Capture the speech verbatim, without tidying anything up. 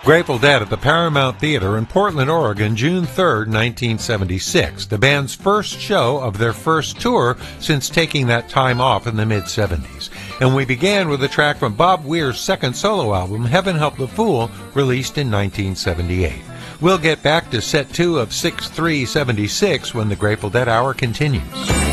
Grateful Dead at the Paramount Theater in Portland, Oregon, June third, nineteen seventy-six, the band's first show of their first tour since taking that time off in the mid-seventies. And we began with a track from Bob Weir's second solo album, Heaven Help the Fool, released in nineteen seventy-eight. We'll get back to set two of six three seventy-six when the Grateful Dead Hour continues.